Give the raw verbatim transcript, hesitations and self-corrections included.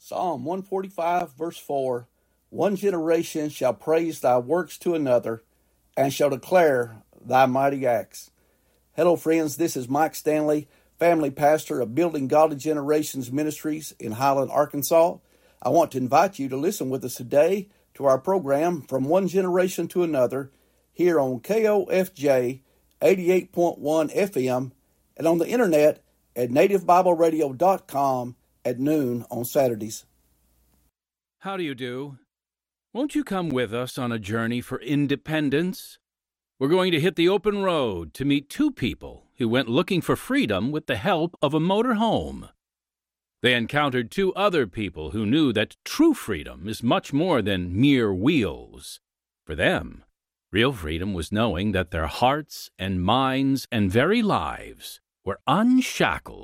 Psalm one forty-five, verse four, One generation shall praise thy works to another, and shall declare thy mighty acts. Hello, friends. This is Mike Stanley, family pastor of Building Godly Generations Ministries in Highland, Arkansas. I want to invite you to listen with us today to our program From One Generation to Another here on K O F J eighty-eight point one F M and on the internet at native bible radio dot com at noon on Saturdays. How do you do? Won't you come with us on a journey for independence? We're going to hit the open road to meet two people who went looking for freedom with the help of a motor home. They encountered two other people who knew that true freedom is much more than mere wheels. For them, real freedom was knowing that their hearts and minds and very lives were unshackled